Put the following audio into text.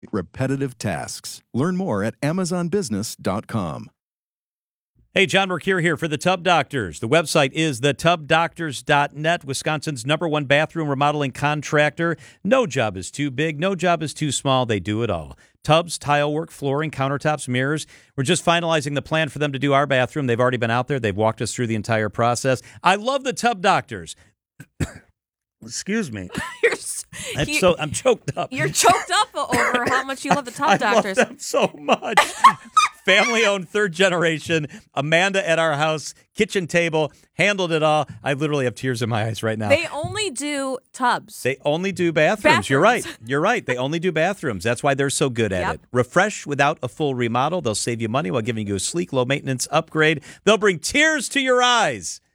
repetitive tasks. Learn more at amazonbusiness.com. Hey, John Mercure here for the Tub Doctors. The website is thetubdoctors.net, Wisconsin's #1 bathroom remodeling contractor. No job is too big, no job is too small. They do it all. Tubs, tile work, flooring, countertops, mirrors. We're just finalizing the plan for them to do our bathroom. They've already been out there. They've walked us through the entire process. I love the Tub Doctors. Excuse me. I'm choked up. You're choked up over how much you love the Tub Doctors. I love them so much. Family-owned, third generation. Amanda at our house, kitchen table, handled it all. I literally have tears in my eyes right now. They only do tubs. They only do bathrooms. You're right. You're right. They only do bathrooms. That's why they're so good at it. Refresh without a full remodel. They'll save you money while giving you a sleek, low-maintenance upgrade. They'll bring tears to your eyes.